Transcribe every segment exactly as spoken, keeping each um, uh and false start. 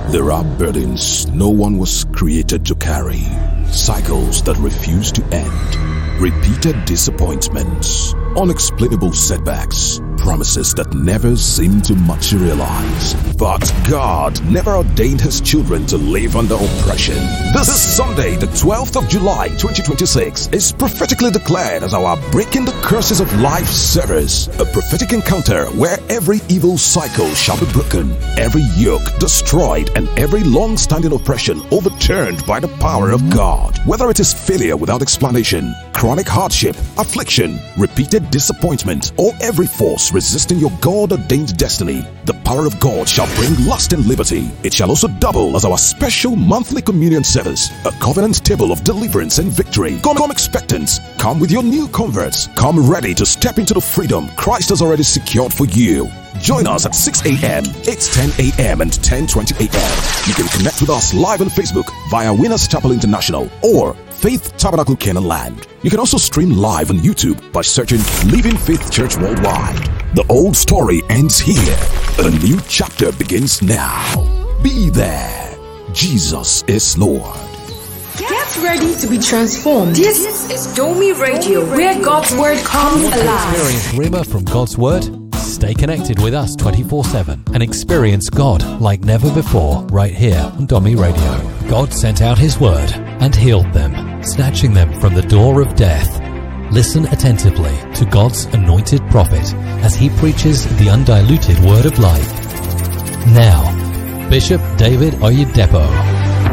There are burdens no one was created to carry, cycles that refuse to end, repeated disappointments, unexplainable setbacks, promises that never seem to materialize. But God never ordained His children to live under oppression. This Sunday, the twelfth of July, twenty twenty-six, is prophetically declared as our Breaking the Curses of Life service, a prophetic encounter where every evil cycle shall be broken, every yoke destroyed, and every long-standing oppression overturned by the power of God. Whether it is failure without explanation, chronic hardship, affliction, repeated disappointment, or every force resisting your God-ordained destiny, the power of God shall bring lasting liberty. It shall also double as our special monthly communion service, a covenant table of deliverance and victory. Come, come expectant. Come with your new converts. Come ready to step into the freedom Christ has already secured for you. Join us at six a.m., eight ten a.m. and ten twenty a.m. You can connect with us live on Facebook via Winners Chapel International or Faith Tabernacle Canaan Land. You can also stream live on YouTube by searching Living Faith Church Worldwide. The old story ends here. A new chapter begins now. Be there. Jesus is Lord. Get ready to be transformed. This is Domi Radio, where God's Word comes alive. Experience Rhema from God's Word? Stay connected with us twenty-four seven and experience God like never before right here on Domi Radio. God sent out His Word and healed them, snatching them from the door of death. Listen attentively to God's anointed prophet as he preaches the undiluted Word of life. Now, Bishop David Oyedepo.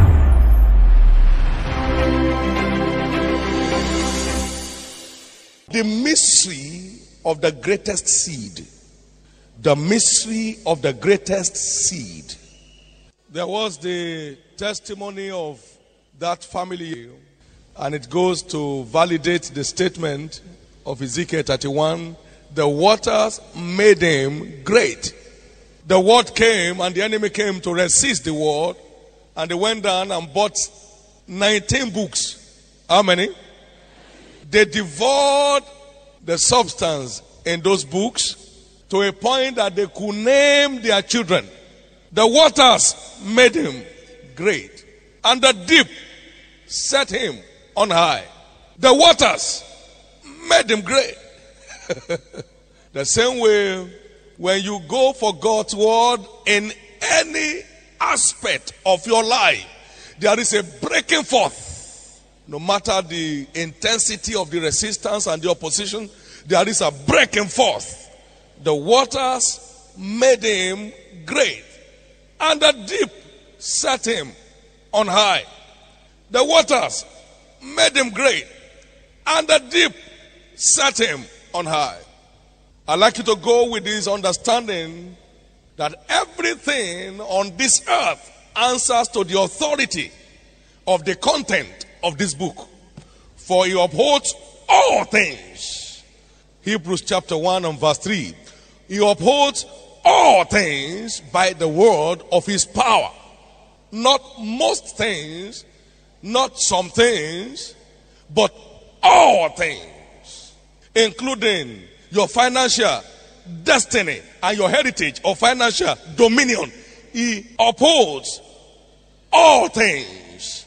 The mystery of the greatest seed. The mystery of the greatest seed. There was the testimony of that family, and it goes to validate the statement of Ezekiel thirty-one. The waters made him great. The word came, and the enemy came to resist the word, and they went down and bought nineteen books. How many? They devoured the substance in those books to a point that they could name their children. The waters made him great, and the deep set him on high. The waters made him great. The same way, when you go for God's word in any aspect of your life, there is a breaking forth. No matter the intensity of the resistance and the opposition, there is a breaking forth. The waters made him great, and the deep set him on high. The waters made him great, and the deep set him on high. I'd like you to go with this understanding that everything on this earth answers to the authority of the content of this book. For he upholds all things. Hebrews chapter one and verse three. He upholds all things by the word of his power. Not most things, not some things, but all things, including your financial destiny and your heritage or financial dominion. He upholds all things,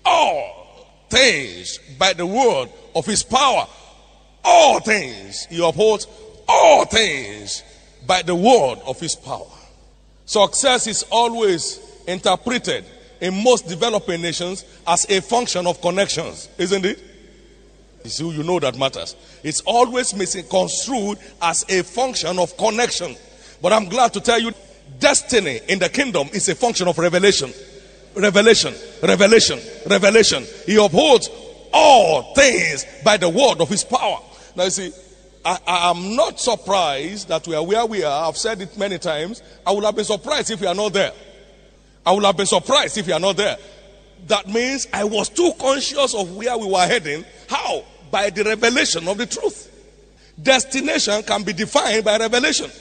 all things by the word of his power. All things. He upholds all things by the word of his power. Success is always interpreted in most developing nations as a function of connections, isn't it? It's who you know that matters. It's always misconstrued as a function of connection. But I'm glad to tell you, destiny in the kingdom is a function of revelation. Revelation, revelation, revelation. He upholds all things by the word of his power. Now you see, I, I am not surprised that we are where we are. I've said it many times. I would have been surprised if we are not there. I would have been surprised if we are not there. That means I was too conscious of where we were heading. How? By the revelation of the truth. Destination can be defined by revelation.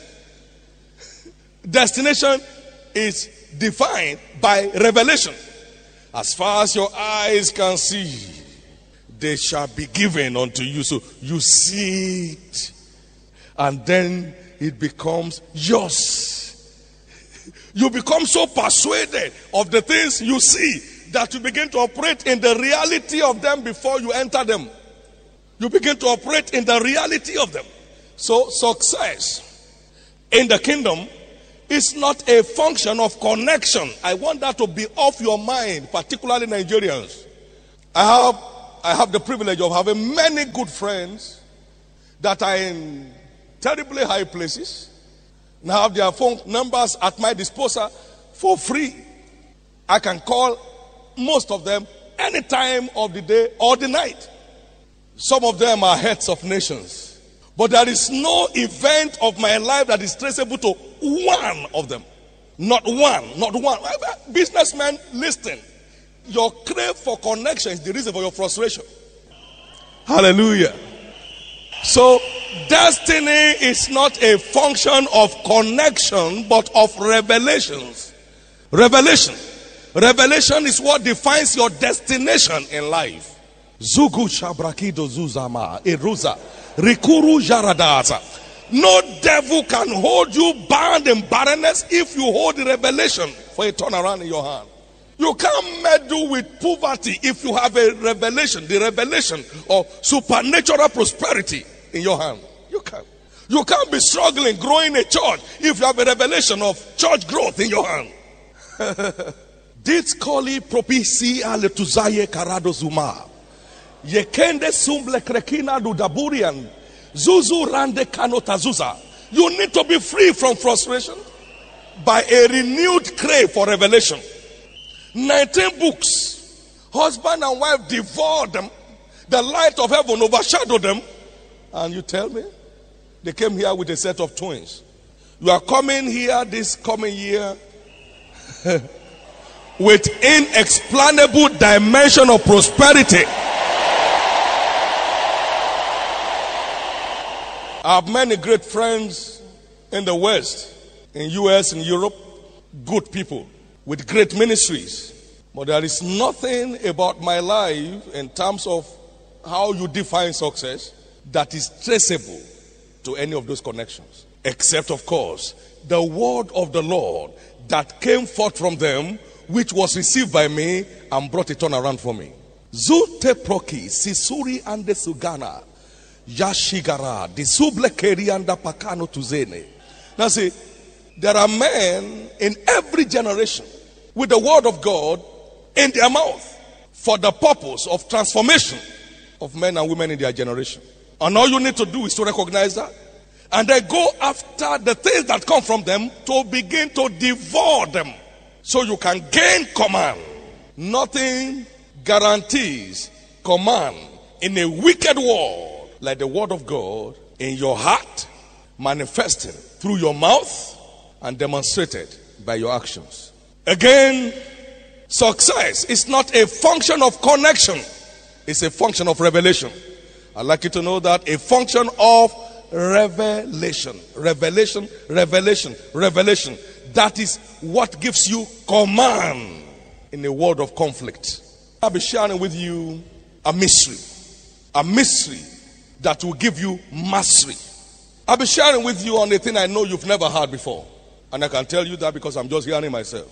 Destination is defined by revelation. As far as your eyes can see, they shall be given unto you. So you see it, and then it becomes yours. You become so persuaded of the things you see that you begin to operate in the reality of them before you enter them. You begin to operate in the reality of them. So success in the kingdom is not a function of connection. I want that to be off your mind, particularly Nigerians. I have, I have the privilege of having many good friends that are in terribly high places. And I have their phone numbers at my disposal for free. I can call most of them any time of the day or the night. Some of them are heads of nations. But there is no event of my life that is traceable to one of them. Not one, not one. Businessmen, listen. Your crave for connection is the reason for your frustration. Hallelujah. So, destiny is not a function of connection, but of revelations. Revelation. Revelation is what defines your destination in life. Zugu shabrakido zuzama eruza rikuru jaradaza. No devil can hold you bound in barrenness if you hold the revelation for a turnaround in your hand. You can't meddle with poverty if you have a revelation, the revelation of supernatural prosperity in your hand. You can't. You can't be struggling growing a church if you have a revelation of church growth in your hand. Ditskoli propisi ale tuzaye karado zuma. Yekende sumble krekina du daburian. Zuzu rande kanotazuza. You need to be free from frustration by a renewed crave for revelation. nineteen books. Husband and wife devoured them. The light of heaven overshadowed them. And you tell me? They came here with a set of twins. You are coming here this coming year with inexplainable dimension of prosperity. I have many great friends in the West, in U S, in Europe, good people with great ministries. But there is nothing about my life in terms of how you define success that is traceable to any of those connections. Except, of course, the word of the Lord that came forth from them, which was received by me and brought a turnaround for me. Zute proki sisuri ande sugana yashigara disuble kerianda pakano tuzene. Now see, there are men in every generation with the word of God in their mouth for the purpose of transformation of men and women in their generation. And all you need to do is to recognize that and then go after the things that come from them to begin to devour them so you can gain command. Nothing guarantees command in a wicked world like the word of God in your heart, manifesting through your mouth and demonstrated by your actions. Again, success is not a function of connection. It's a function of revelation. I'd like you to know that a function of revelation. Revelation, revelation, revelation. That is what gives you command in a world of conflict. I'll be sharing with you a mystery. A mystery that will give you mastery. I'll be sharing with you on a thing I know you've never heard before. And I can tell you that because I'm just hearing myself.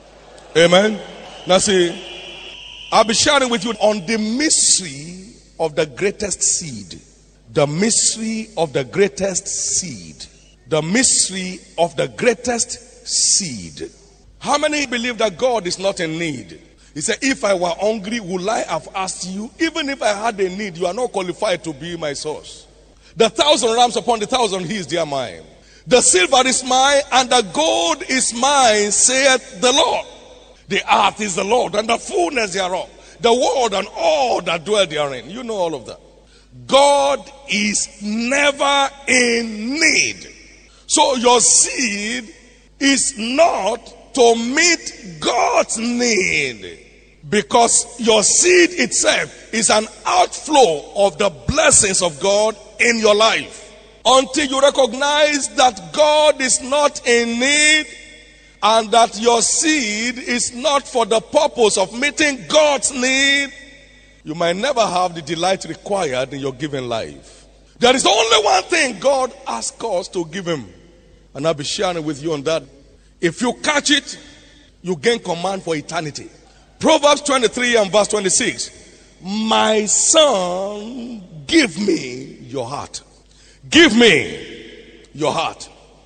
Amen. Now see, I'll be sharing with you on the mystery of the greatest seed. The mystery of the greatest seed. The mystery of the greatest seed. How many believe that God is not in need? He said, if I were hungry, would I have asked you? Even if I had a need, you are not qualified to be my source. The thousand rams upon the thousand hills, they are mine. The silver is mine and the gold is mine, saith the Lord. The earth is the Lord and the fullness thereof. The world and all that dwell therein. You know all of that. God is never in need. So your seed is not to meet God's need, because your seed itself is an outflow of the blessings of God in your life. Until you recognize that God is not in need and that your seed is not for the purpose of meeting God's need, you might never have the delight required in your given life. There is only one thing God asks us to give him, and I'll be sharing with you on that If you catch it, you gain command for eternity. Proverbs twenty-three and verse twenty-six. My son, give me your heart. Give me your heart.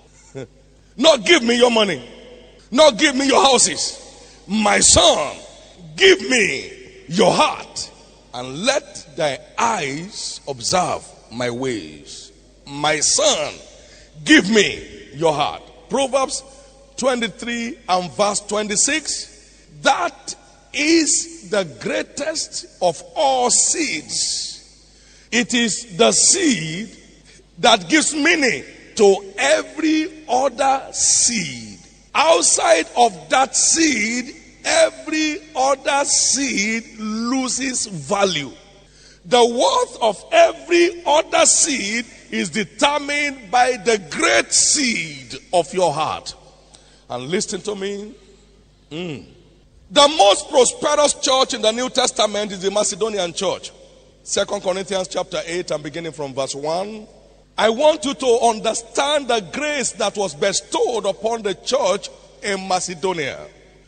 Not give me your money. Not give me your houses. My son, give me your heart. And let thy eyes observe my ways. My son, give me your heart. Proverbs twenty-three and verse twenty-six. That is the greatest of all seeds. It is the seed that gives meaning to every other seed. Outside of that seed, every other seed loses value. The worth of every other seed is determined by the great seed of your heart. And listen to me. Mm. The most prosperous church in the New Testament is the Macedonian church. Second Corinthians chapter eight and beginning from verse one. I want you to understand the grace that was bestowed upon the church in Macedonia.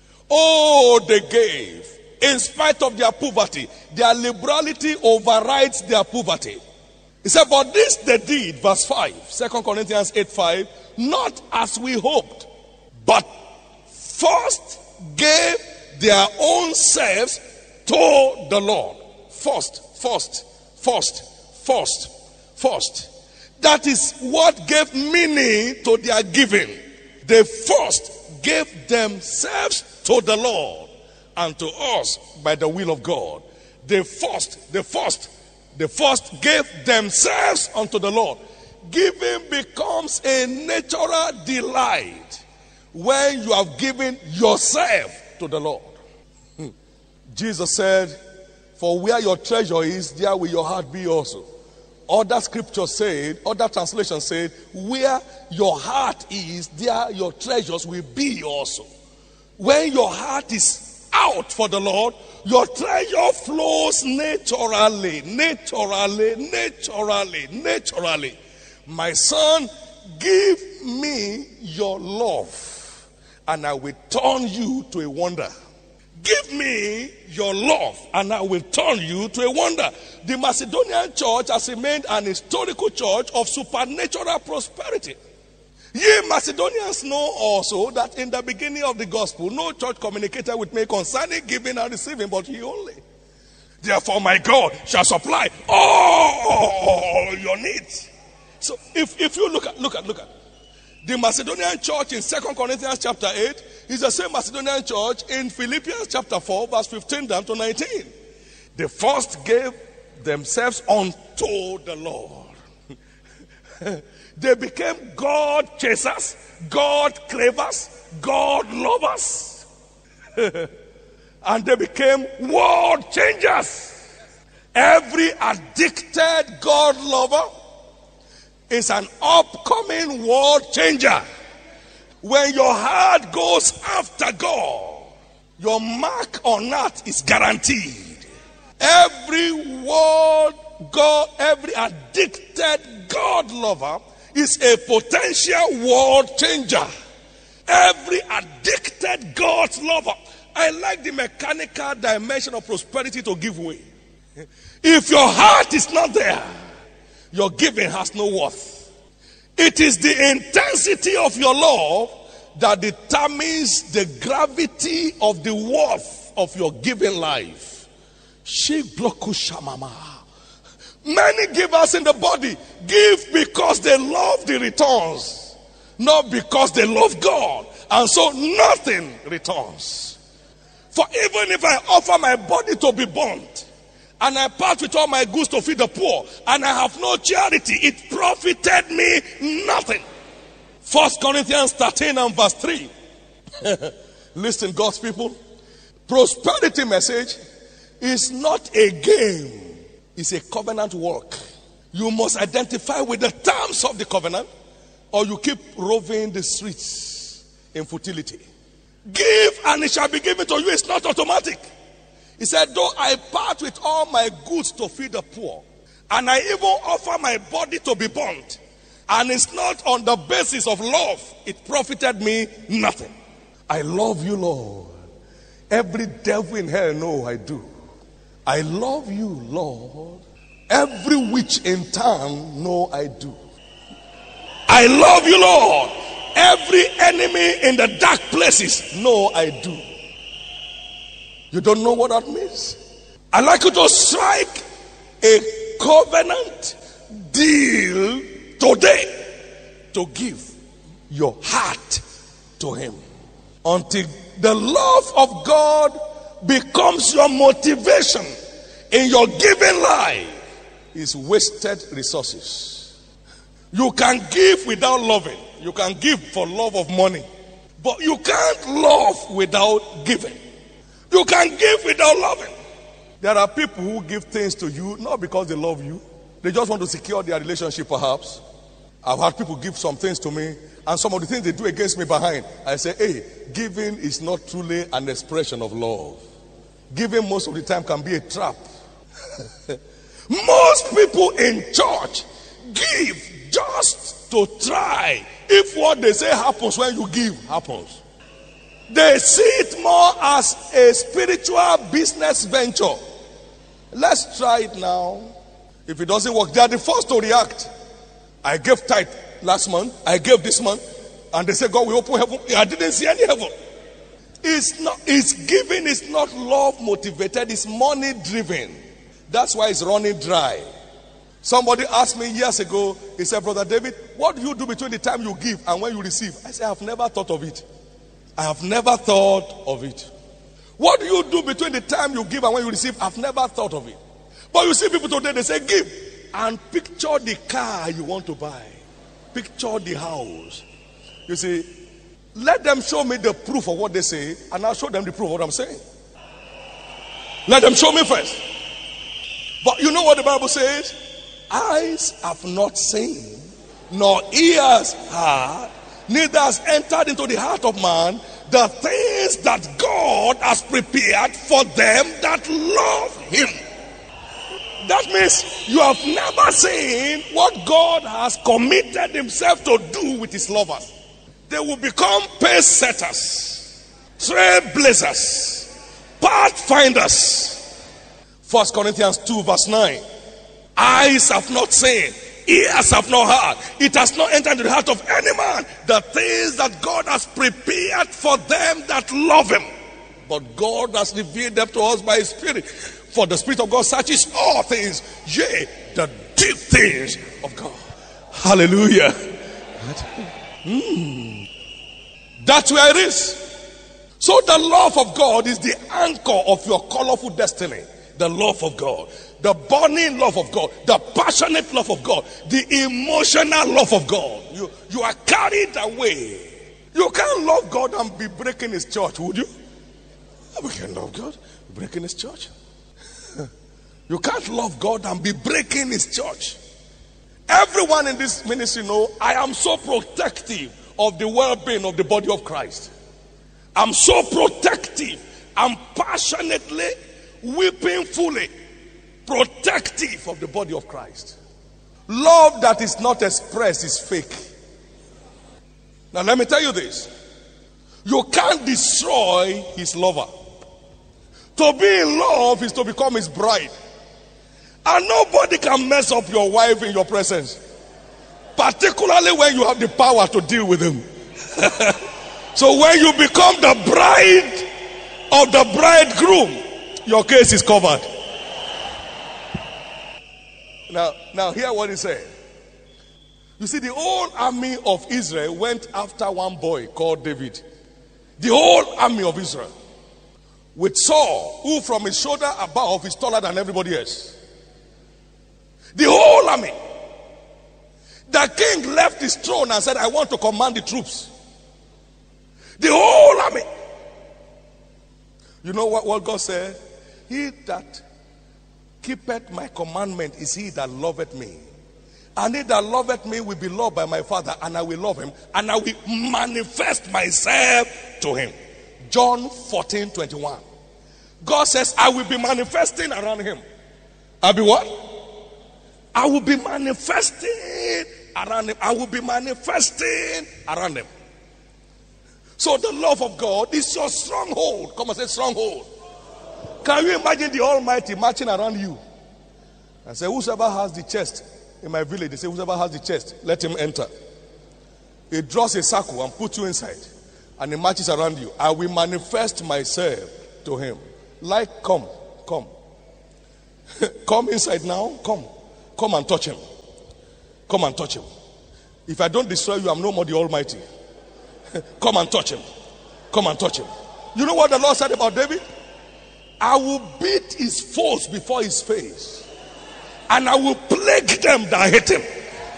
Oh, they gave. In spite of their poverty, their liberality overrides their poverty. He said, but this they did, verse five, Second Corinthians eight five, not as we hoped, but first gave their own selves to the Lord. First, first, first, first, first. That is what gave meaning to their giving. They first gave themselves to the Lord and to us by the will of God. They first, they first, they first gave themselves unto the Lord. Giving becomes a natural delight when you have given yourself to the Lord. Hmm. Jesus said, for where your treasure is, there will your heart be also. Other scriptures said, other translations said, where your heart is, there your treasures will be also. When your heart is out for the Lord, your treasure flows naturally, naturally, naturally, naturally. My son, give me your love, and I will turn you to a wonder. Give me your love, and I will turn you to a wonder. The Macedonian church has remained an historical church of supernatural prosperity. Ye Macedonians know also that in the beginning of the gospel, no church communicated with me concerning giving and receiving, but ye only. Therefore, my God shall supply all your needs. So, if, if you look at, look at, look at, the Macedonian church in Second Corinthians chapter eight is the same Macedonian church in Philippians chapter four, verse fifteen down to nineteen. They first gave themselves unto the Lord. They became God chasers, God cravers, God lovers. And they became world changers. Every addicted God lover is an upcoming world changer. When your heart goes after God, your mark on earth is guaranteed. Every world God, every addicted God lover is a potential world changer. Every addicted God lover. I like the mechanical dimension of prosperity to give way. If your heart is not there, your giving has no worth. It is the intensity of your love that determines the gravity of the worth of your giving life. Many givers in the body give because they love the returns, not because they love God, and so nothing returns. For even if I offer my body to be burnt, and I part with all my goods to feed the poor, and I have no charity, it profited me nothing. First Corinthians thirteen and verse three. Listen, God's people. Prosperity message is not a game. It's a covenant work. You must identify with the terms of the covenant, or you keep roving the streets in futility. Give and it shall be given to you. It's not automatic. He said, though I part with all my goods to feed the poor, and I even offer my body to be burnt, and it's not on the basis of love, it profited me nothing. I love you, Lord. Every devil in hell know I do. I love you, Lord. Every witch in town know I do. I love you, Lord. Every enemy in the dark places know I do. You don't know what that means? I'd like you to strike a covenant deal today to give your heart to him. Until the love of God becomes your motivation in your giving life, is wasted resources. You can give without loving. You can give for love of money. But you can't love without giving. You can give without loving. There are people who give things to you not because they love you. They just want to secure their relationship perhaps. I've had people give some things to me, and some of the things they do against me behind, I say, hey, giving is not truly an expression of love. Giving most of the time can be a trap. Most people in church give just to try if what they say happens when you give happens. They see it more as a spiritual business venture. Let's try it now. If it doesn't work, they are the first to react. I gave tithe last month. I gave this month. And they say, God will open heaven. I didn't see any heaven. It's not, it's giving is not love motivated. It's money driven. That's why it's running dry. Somebody asked me years ago, he said, Brother David, what do you do between the time you give and when you receive? I said, I have never thought of it. I have never thought of it. What do you do between the time you give and when you receive? I've never thought of it. But you see people today, they say give. And picture the car you want to buy. Picture the house. You see, let them show me the proof of what they say, and I'll show them the proof of what I'm saying. Let them show me first. But you know what the Bible says? Eyes have not seen, nor ears heard, neither has entered into the heart of man the things that God has prepared for them that love him. That means you have never seen what God has committed himself to do with his lovers. They will become pace setters, trailblazers, pathfinders. First Corinthians two verse nine. Eyes have not seen, ears have not heard, it has not entered into the heart of any man the things that God has prepared for them that love him. But God has revealed them to us by his Spirit. For the Spirit of God searches all things, yea, the deep things of God. Hallelujah. Mm. That's where it is. So the love of God is the anchor of your colorful destiny. The love of God, the burning love of God, the passionate love of God, the emotional love of God. You, you are carried away. You can't love God and be breaking his church, would you? We can love God, breaking his church. You can't love God and be breaking his church. Everyone in this ministry know I am so protective of the well-being of the body of Christ. I'm so protective. I'm passionately, weeping fully protective of the body of Christ. Love that is not expressed is fake. Now let me tell you this. You can't destroy his lover. To be in love is to become his bride. And nobody can mess up your wife in your presence. Particularly when you have the power to deal with him. So when you become the bride of the bridegroom, your case is covered. Now, now hear what he said. You see, the whole army of Israel went after one boy called David. The whole army of Israel. With Saul, who from his shoulder above is taller than everybody else. The whole army. The king left his throne and said, I want to command the troops. The whole army. You know what, what God said? He that keepeth my commandment is he that loveth me. And he that loveth me will be loved by my Father, and I will love him, and I will manifest myself to him. John fourteen twenty-one. God says, I will be manifesting around him. I'll be what? I will be manifesting around him. I will be manifesting around him. So the love of God is your stronghold. Come and say stronghold. Can you imagine the Almighty marching around you and say, whosoever has the chest in my village, they say, whosoever has the chest, let him enter. He draws a circle and puts you inside, and he marches around you. I will manifest myself to him. Like, come, come. Come inside now, come. Come and touch him. Come and touch him. If I don't destroy you, I'm no more the Almighty. Come and touch him. Come and touch him. You know what the Lord said about David? I will beat his foes before his face, and I will plague them that hate him.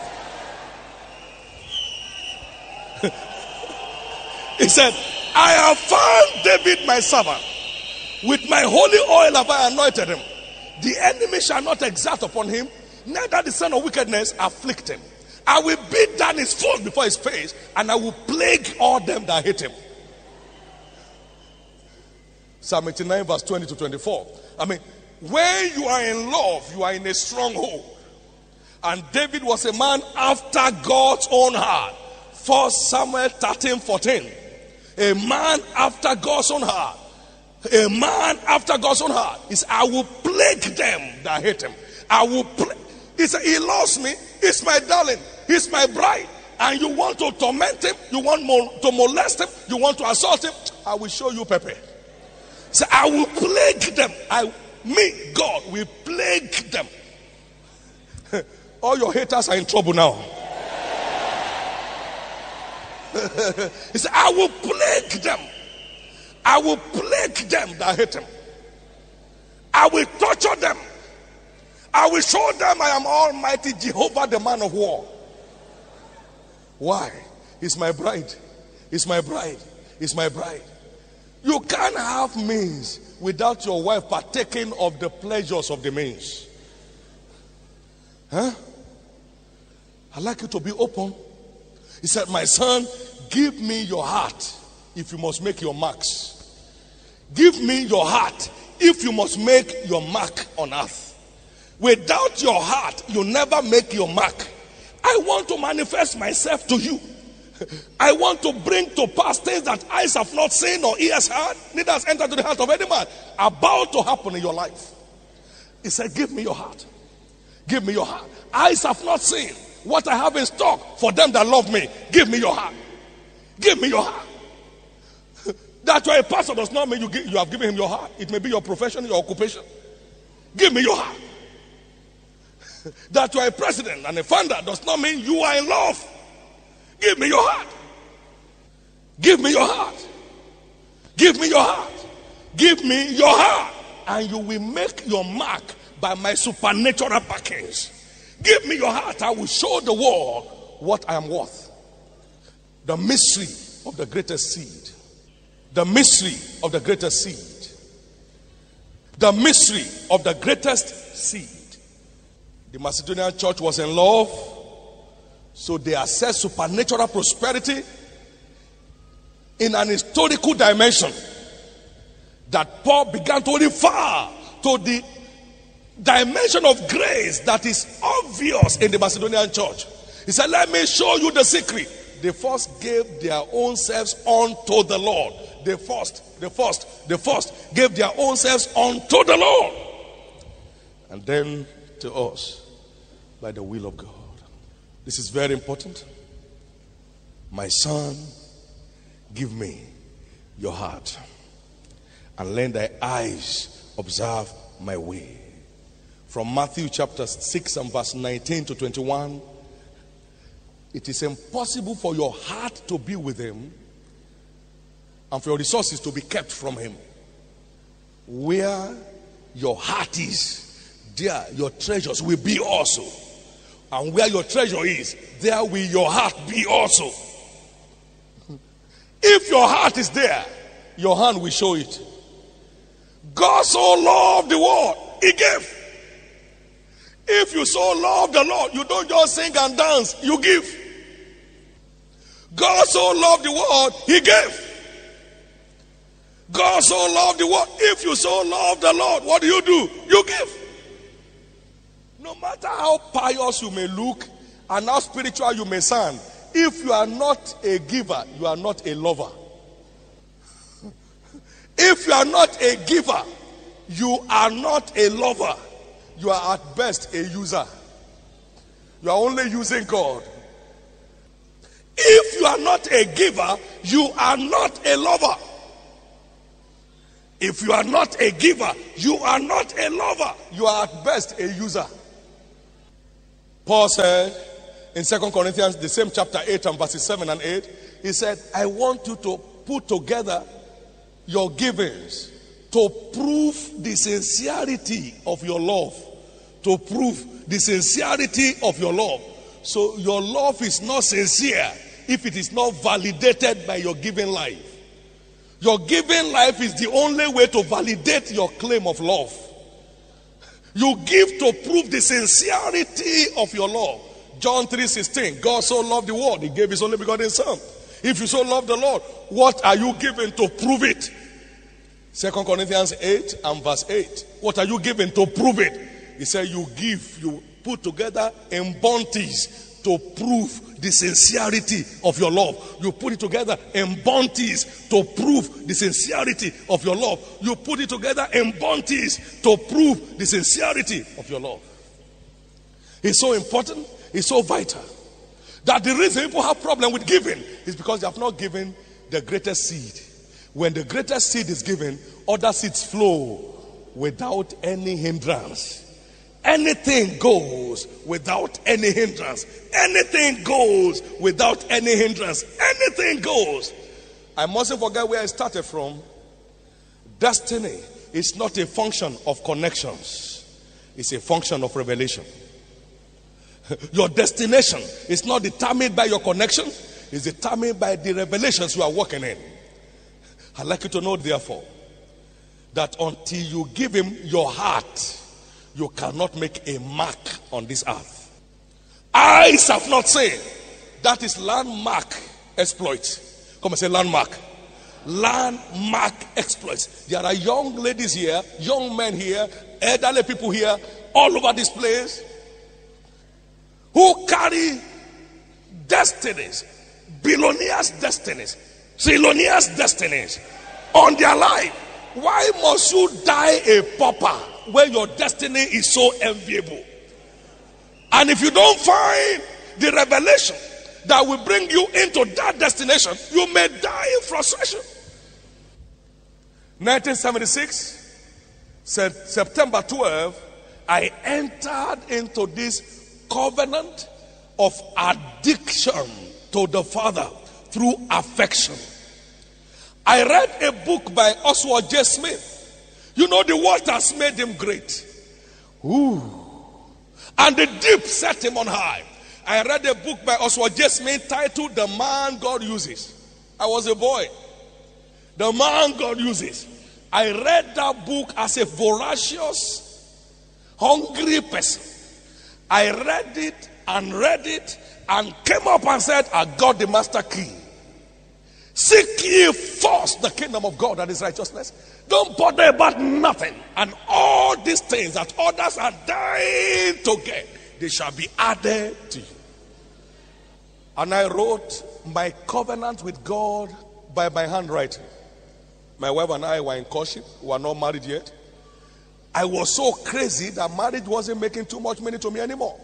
He said, I have found David my servant. With my holy oil have I anointed him. The enemy shall not exact upon him, neither the son of wickedness afflict him. I will beat down his foes before his face, and I will plague all them that hate him. Psalm eighty-nine verse twenty to twenty-four. I mean, when you are in love, you are in a stronghold. And David was a man after God's own heart. First Samuel thirteen fourteen. A man after God's own heart. A man after God's own heart. He said, I will plague them that hate him. I will plague. He said, he loves me. He's my darling. He's my bride. And you want to torment him. You want mo- to molest him. You want to assault him. I will show you Pepe. So I will plague them. I, me, God, will plague them. All your haters are in trouble now. He said, I will plague them. I will plague them that hate him. I will torture them. I will show them I am Almighty Jehovah, the man of war. Why? He's my bride. He's my bride. He's my bride. You can't have means without your wife partaking of the pleasures of the means. Huh? I'd like you to be open. He said, my son, give me your heart if you must make your marks. Give me your heart if you must make your mark on earth. Without your heart, you never make your mark. I want to manifest myself to you. I want to bring to pass things that eyes have not seen or ears heard, neither has entered to the heart of any man, about to happen in your life. He said, give me your heart. Give me your heart. Eyes have not seen what I have in stock for them that love me. Give me your heart. Give me your heart. That you are a pastor does not mean you, give, you have given him your heart. It may be your profession, your occupation. Give me your heart. That you are a president and a founder does not mean you are in love. Give me your heart. Give me your heart. Give me your heart. Give me your heart. And you will make your mark by my supernatural package. Give me your heart. I will show the world what I am worth. The mystery of the greatest seed. The mystery of the greatest seed. The mystery of the greatest seed. The Macedonian church was in love, so they assessed supernatural prosperity in an historical dimension that Paul began to refer to the dimension of grace that is obvious in the Macedonian church. He said, let me show you the secret. They first gave their own selves unto the Lord. They first, the first, the first gave their own selves unto the Lord. And then to us, by the will of God. This is very important. My son, give me your heart, and let thy eyes observe my way. From Matthew chapter six and verse nineteen to twenty-one, it is impossible for your heart to be with him and for your resources to be kept from him. Where your heart is, there your treasures will be also. And where your treasure is, there will your heart be also. If your heart is there, your hand will show it. God so loved the world, he gave. If you so love the Lord, you don't just sing and dance, you give. God so loved the world, he gave. God so loved the world. If you so love the Lord, what do you do? You give. No matter how pious you may look and how spiritual you may sound, if you are not a giver, you are not a lover. If you are not a giver, you are not a lover. You are at best a user. You are only using God. If you are not a giver, you are not a lover. If you are not a giver, you are not a lover. You are at best a user. Paul said in Second Corinthians, the same chapter eight and verses seven and eight, he said, I want you to put together your givings to prove the sincerity of your love. To prove the sincerity of your love. So your love is not sincere if it is not validated by your giving life. Your giving life is the only way to validate your claim of love. You give to prove the sincerity of your love. John three sixteen, God so loved the world, he gave his only begotten son. If you so love the Lord, what are you giving to prove it? Second Corinthians eight and verse eight. What are you giving to prove it? He said you give, you put together in bounties to prove the sincerity of your love. You put it together in bounties to prove the sincerity of your love. You put it together in bounties to prove the sincerity of your love. It's so important, it's so vital, that the reason people have problem with giving is because they have not given the greatest seed. When the greatest seed is given, other seeds flow without any hindrance. Anything goes without any hindrance. Anything goes without any hindrance. Anything goes. I mustn't forget where I started from. Destiny is not a function of connections. It's a function of revelation. Your destination is not determined by your connection. It's determined by the revelations you are walking in. I'd like you to know, therefore, that until you give him your heart, you cannot make a mark on this earth. Eyes have not seen. That is landmark exploits. Come and say landmark. Landmark exploits. There are young ladies here, young men here, elderly people here, all over this place, who carry destinies, billionaires' destinies, trillionaires' destinies on their life. Why must you die a pauper where your destiny is so enviable? And if you don't find the revelation that will bring you into that destination, you may die in frustration. nineteen seventy-six, September twelfth, I entered into this covenant of addiction to the Father through affection. I read a book by Oswald J. Smith. You know, the waters made him great. Ooh. And the deep set him on high. I read a book by Oswald J. Smith titled The Man God Uses. I was a boy. The Man God Uses. I read that book as a voracious, hungry person. I read it and read it and came up and said, I got the master key. Seek ye first the kingdom of God and his righteousness. Don't bother about nothing. And all these things that others are dying to get, they shall be added to you. And I wrote my covenant with God by my handwriting. My wife and I were in courtship. We were not married yet. I was so crazy that marriage wasn't making too much money to me anymore.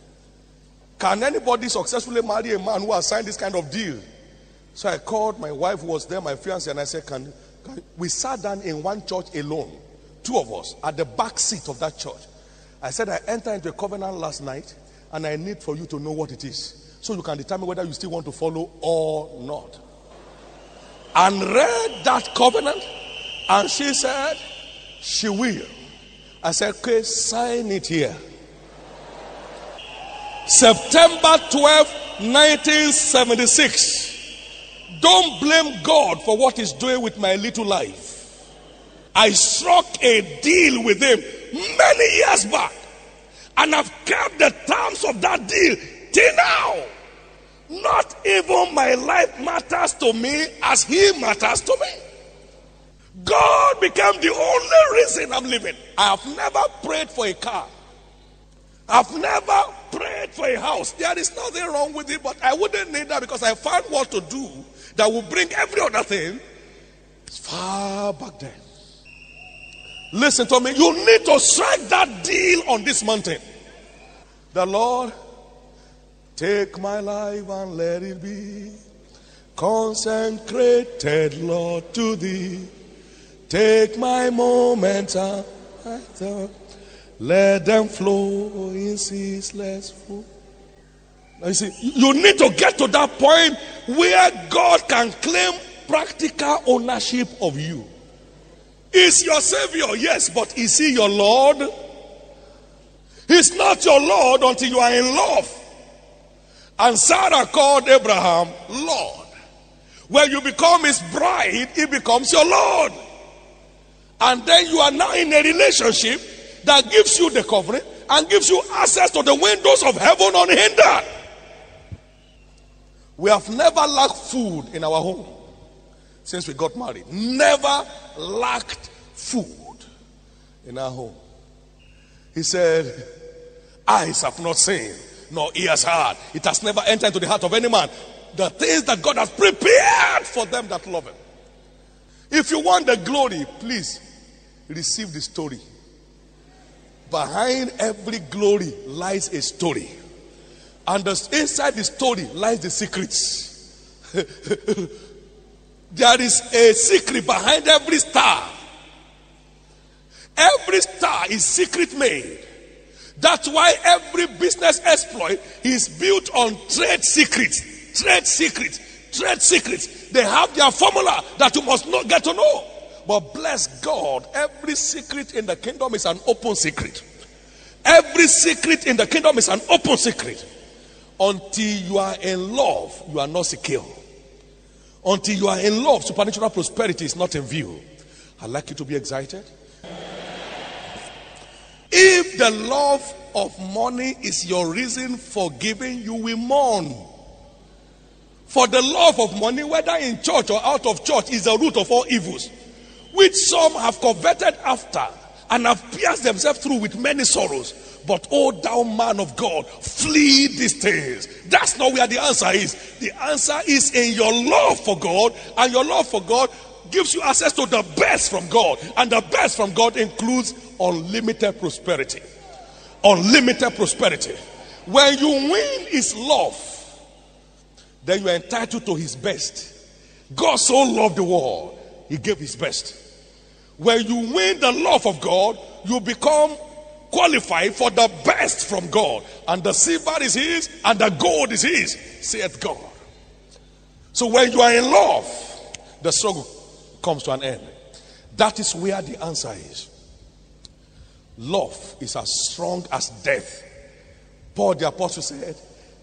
Can anybody successfully marry a man who has signed this kind of deal? So I called my wife who was there, my fiancée, and I said, can, can we sat down in one church alone, two of us, at the back seat of that church. I said, I entered into a covenant last night, and I need for you to know what it is, so you can determine whether you still want to follow or not. And read that covenant, and she said, she will. I said, okay, sign it here. September twelfth, nineteen seventy-six. Don't blame God for what he's doing with my little life. I struck a deal with him many years back, and I've kept the terms of that deal till now. Not even my life matters to me as he matters to me. God became the only reason I'm living. I have never prayed for a car. I've never prayed for a house. There is nothing wrong with it, but I wouldn't need that because I found what to do that will bring every other thing far back then. Listen to me. You need to strike that deal on this mountain. The Lord, take my life and let it be consecrated, Lord, to thee. Take my moments and let them flow in ceaseless flow. Now you see, you need to get to that point where God can claim practical ownership of you. Is your Savior, yes, but is he your Lord? He's not your Lord until you are in love. And Sarah called Abraham Lord. When you become his bride, he becomes your Lord. And then you are now in a relationship that gives you the covering and gives you access to the windows of heaven unhindered. We have never lacked food in our home since we got married. Never lacked food in our home. He said, eyes have not seen, nor ears heard. It has never entered into the heart of any man the things that God has prepared for them that love him. If you want the glory, please receive the story. Behind every glory lies a story. And the, inside the story lies the secrets. There is a secret behind every star. Every star is secret made. That's why every business exploit is built on trade secrets. Trade secrets. Trade secrets. They have their formula that you must not get to know. But bless God, every secret in the kingdom is an open secret. Every secret in the kingdom is an open secret. Until you are in love, you are not secure. Until you are in love, supernatural prosperity is not in view. I'd like you to be excited. If the love of money is your reason for giving, you will mourn. For the love of money, whether in church or out of church, is the root of all evils, which some have coveted after and have pierced themselves through with many sorrows. But oh, thou man of God, flee these things. That's not where the answer is. The answer is in your love for God, and your love for God gives you access to the best from God, and the best from God includes unlimited prosperity. Unlimited prosperity. When you win his love, then you are entitled to his best. God so loved the world, he gave his best. When you win the love of God, you become qualified for the best from God. And the silver is his, and the gold is his, saith God. So when you are in love, the struggle comes to an end. That is where the answer is. Love is as strong as death. Paul the apostle said,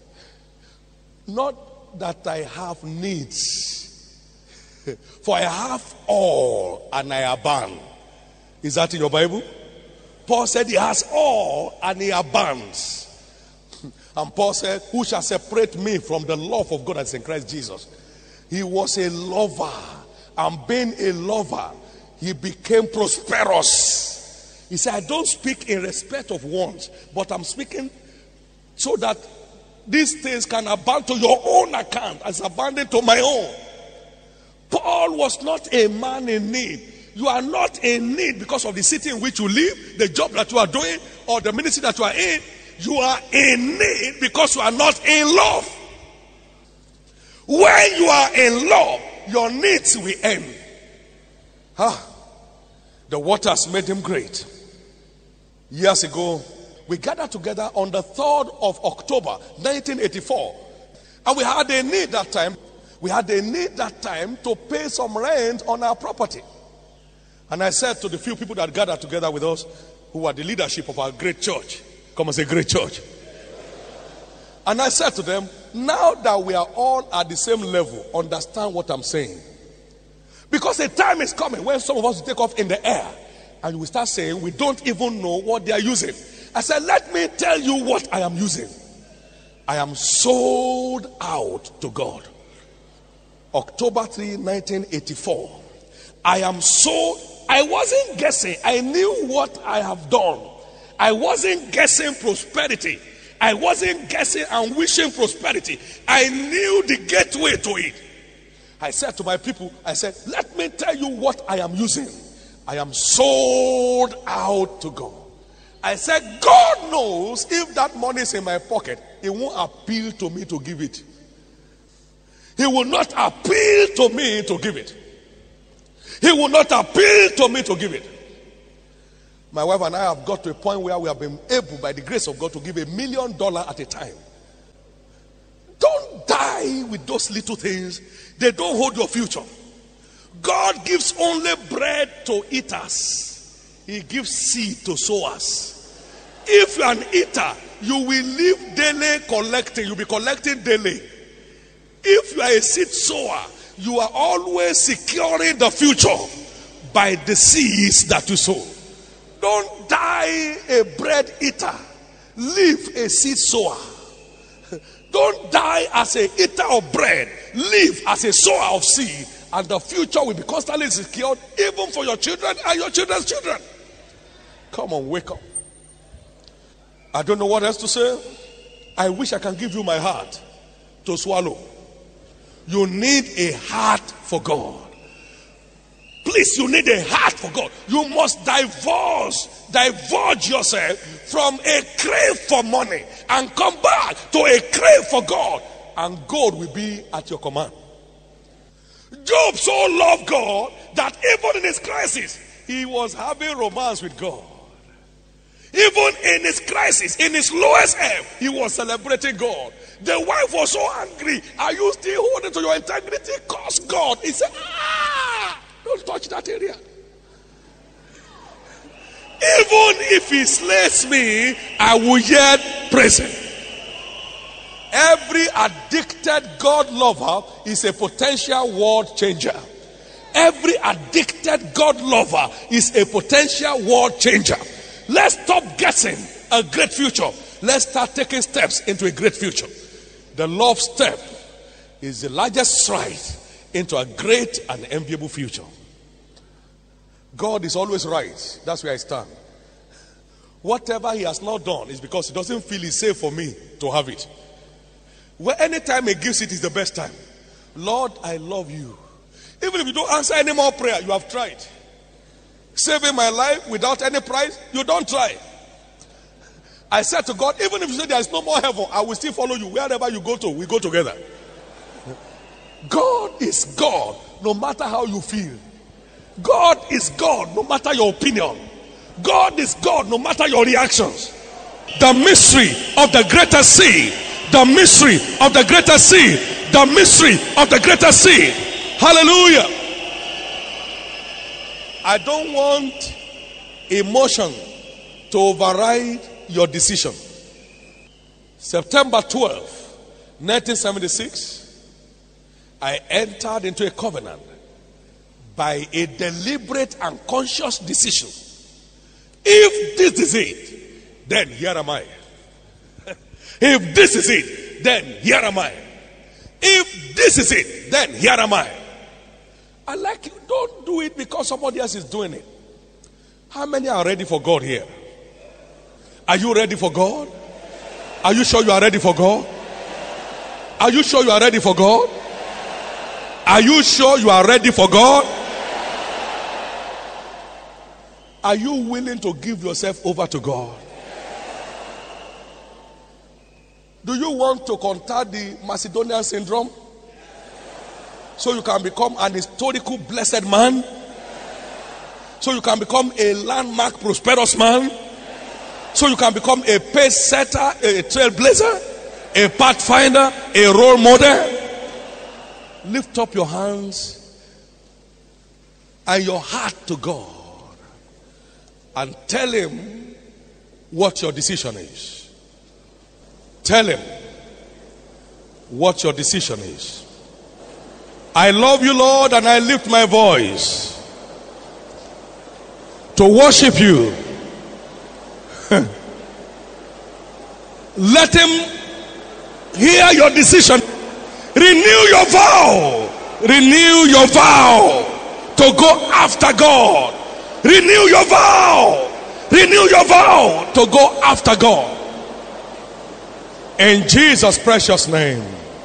not that I have needs, for I have all and I abound. Is that in your Bible? Paul said he has all and he abounds. And Paul said, who shall separate me from the love of God that's in Christ Jesus? He was a lover, and being a lover, he became prosperous. He said, I don't speak in respect of wants, but I'm speaking so that these things can abound to your own account as abounding to my own. Paul was not a man in need. You are not in need because of the city in which you live, the job that you are doing, or the ministry that you are in. You are in need because you are not in love. When you are in love, your needs will end. Huh? The waters made him great. Years ago, we gathered together on the third of October nineteen eighty-four, and we had a need that time. We had a need that time to pay some rent on our property. And I said to the few people that gathered together with us, who were the leadership of our great church, come and say great church. And I said to them, now that we are all at the same level, understand what I'm saying. Because a time is coming when some of us will take off in the air and we start saying we don't even know what they are using. I said, let me tell you what I am using. I am sold out to God. October third, nineteen eighty-four. I am sold. I wasn't guessing. I knew what I have done. I wasn't guessing prosperity. I wasn't guessing and wishing prosperity. I knew the gateway to it. I said to my people, I said, let me tell you what I am using. I am sold out to God. I said, God knows if that money is in my pocket, it won't appeal to me to give it. He will not appeal to me to give it. He will not appeal to me to give it. My wife and I have got to a point where we have been able, by the grace of God, to give a million dollars at a time. Don't die with those little things. They don't hold your future. God gives only bread to eaters. He gives seed to sowers. If you are an eater, you will live daily collecting. You'll be collecting daily. If you are a seed sower, you are always securing the future by the seeds that you sow. Don't die a bread eater. Live a seed sower. Don't die as a eater of bread. Live as a sower of seed. And the future will be constantly secured even for your children and your children's children. Come on, wake up. I don't know what else to say. I wish I can give you my heart to swallow. You need a heart for God. Please, you need a heart for God. You must divulge, divulge yourself from a crave for money and come back to a crave for God, and God will be at your command. Job so loved God that even in his crisis, he was having romance with God. Even in his crisis, in his lowest ebb, he was celebrating God. The wife was so angry. Are you still holding to your integrity? Curse God. He said, ah, don't touch that area. Even if he slays me, I will yet praise him. Every addicted God lover is a potential world changer. Every addicted God lover is a potential world changer. Let's stop guessing a great future. Let's start taking steps into a great future. The love step is the largest stride into a great and enviable future. God is always right. That's where I stand. Whatever he has not done is because he doesn't feel it's safe for me to have it. Well, anytime he gives it is the best time. Lord, I love you. Even if you don't answer any more prayer, you have tried. Saving my life without any price, you don't try. I said to God, even if you say there is no more heaven, I will still follow you. Wherever you go to, we go together. God is God, no matter how you feel. God is God, no matter your opinion. God is God, no matter your reactions. The mystery of the greater sea. The mystery of the greater sea. The mystery of the greater sea. Hallelujah. I don't want emotion to override your decision. September twelfth, nineteen seventy-six, I entered into a covenant by a deliberate and conscious decision. If this is it, then here am I. If this is it, then here am I. If this is it, then here am I. I like you. Don't do it because somebody else is doing it. How many are ready for God here? Are you ready for God? Are you sure you are ready for God? Are you sure you are ready for God? Are you sure you are ready for God? Are you willing to give yourself over to God? Do you want to contact the Macedonian syndrome? So you can become an historical blessed man? So you can become a landmark prosperous man? So you can become a pace setter, a trailblazer, a pathfinder, a role model? Lift up your hands and your heart to God and tell him what your decision is. Tell him what your decision is. I love you, Lord, and I lift my voice to worship you. Let him hear your decision. Renew your vow. Renew your vow to go after God. Renew your vow. Renew your vow to go after God. In Jesus' precious name.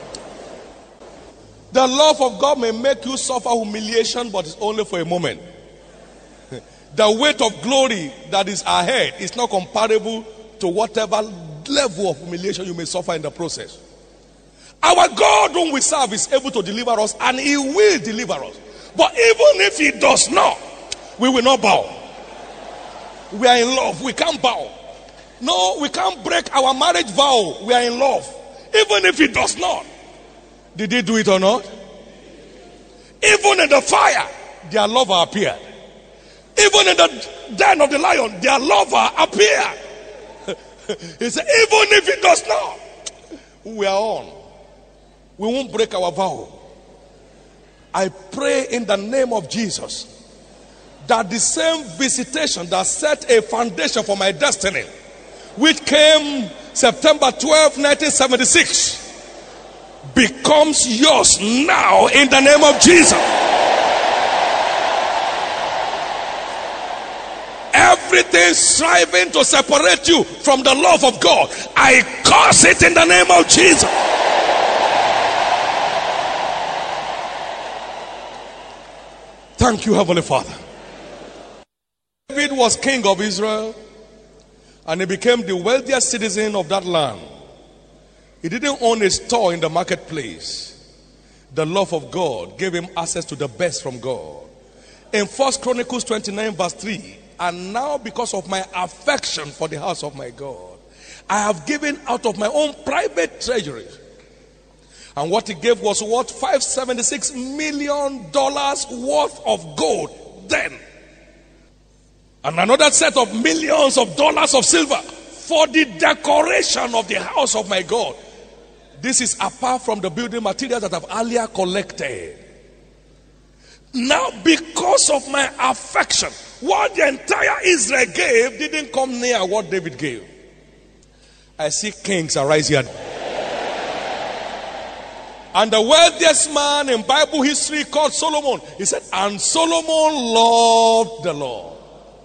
The love of God may make you suffer humiliation, but it's only for a moment. The weight of glory that is ahead is not comparable to whatever level of humiliation you may suffer in the process. Our God, whom we serve, is able to deliver us, and He will deliver us. But even if He does not, we will not bow. We are in love. We can't bow. No, we can't break our marriage vow. We are in love. Even if He does not. Did He do it or not? Even in the fire, their lover appeared. Even in the den of the lion, their lover appeared. He said, even if He does not, we are on. We won't break our vow. I pray in the name of Jesus that the same visitation that set a foundation for my destiny, which came September twelfth, nineteen seventy-six, becomes yours now in the name of Jesus. Everything striving to separate you from the love of God, I curse it in the name of Jesus. Thank you, Heavenly Father. David was king of Israel, and he became the wealthiest citizen of that land. He didn't own a store in the marketplace. The love of God gave him access to the best from God. In First Chronicles twenty-nine verse three, and now because of my affection for the house of my God, I have given out of my own private treasury. And what he gave was worth five hundred seventy-six million dollars worth of gold then. And another set of millions of dollars of silver for the decoration of the house of my God. This is apart from the building materials that I've earlier collected. Now, because of my affection, what the entire Israel gave didn't come near what David gave. I see kings arise here. And the wealthiest man in Bible history called Solomon, he said, and Solomon loved the Lord.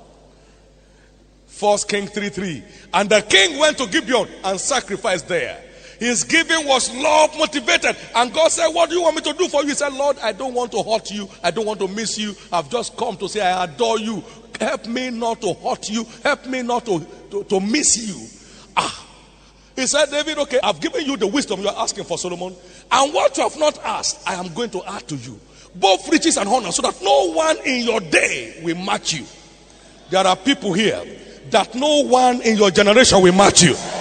First Kings three three. And the king went to Gibeon and sacrificed there. His giving was love motivated. And God said, what do you want me to do for you? He said, Lord, I don't want to hurt you. I don't want to miss you. I've just come to say I adore you. Help me not to hurt you. Help me not to, to, to miss you. Ah. He said, David, okay, I've given you the wisdom you are asking for, Solomon. And what you have not asked, I am going to add to you. Both riches and honor, so that no one in your day will match you. There are people here that no one in your generation will match you.